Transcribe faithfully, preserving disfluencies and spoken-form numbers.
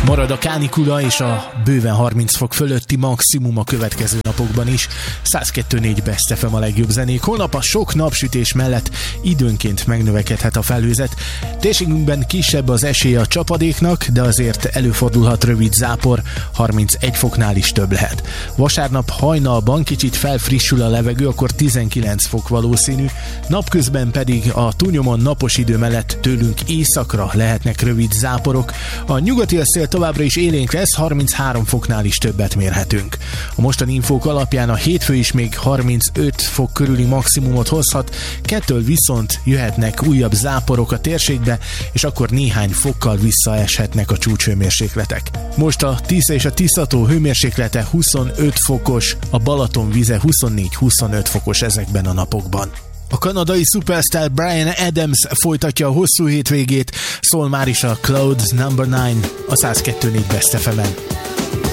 Marad a kánikula és a bőven harminc fok fölötti maximum a következő napokban is. száz kettő négy Best ef em a legjobb zenék. Holnap a sok napsütés mellett időnként megnövekedhet a felhőzet. Térségünkben kisebb az esély a csapadéknak, de azért előfordulhat rövid zápor, harmincegy foknál is több lehet. Vasárnap hajnalban kicsit felfrissül a levegő, akkor tizenkilenc fok valószínű, napközben pedig a túlnyomon napos idő mellett tőlünk északra lehetnek rövid záporok. A nyugati szél továbbra is élénk lesz, harminchárom foknál is többet mérhetünk. A mostani infók alapján a hétfő is még harmincöt fok körüli maximumot hozhat, kettől viszont jöhetnek újabb záporok a térségbe, és akkor néhány fokkal visszaeshetnek a csúcshőmérsékletek. Most a Tisza és a Tiszató hőmérséklete huszonöt fokos, a Balaton vize huszonnégy-huszonöt fokos ezekben a napokban. A kanadai superstar Bryan Adams folytatja a hosszú hétvégét, szól már is a Clouds number nine a száz kettő négy Best ef emen.